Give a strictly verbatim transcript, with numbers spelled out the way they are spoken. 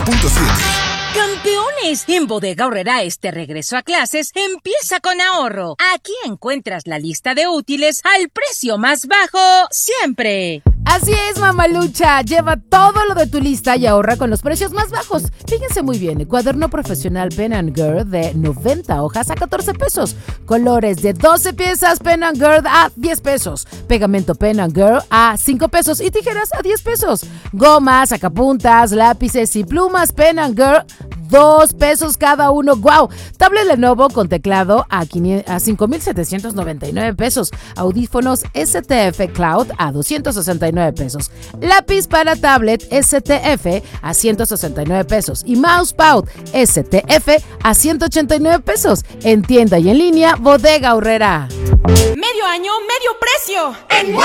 punto siete. ¡Campeones! En Bodega Aurrerá este regreso a clases empieza con ahorro. Aquí encuentras la lista de útiles al precio más bajo siempre. Así es, mamalucha. Lleva todo lo de tu lista y ahorra con los precios más bajos. Fíjense muy bien. Cuaderno profesional Pen and Girl de noventa hojas a catorce pesos. Colores de doce piezas Pen and Girl a diez pesos. Pegamento Pen and Girl a cinco pesos. Y tijeras a diez pesos. Gomas, sacapuntas, lápices y plumas Pen and Girl dos pesos cada uno. ¡Wow! Tablet Lenovo con teclado a, a cinco mil setecientos noventa y nueve pesos. Audífonos S T F Cloud a doscientos sesenta y nueve pesos. Lápiz para tablet S T F a ciento sesenta y nueve pesos. Y mousepad S T F a ciento ochenta y nueve pesos. En tienda y en línea, Bodega Aurrerá. Medio año, medio precio. En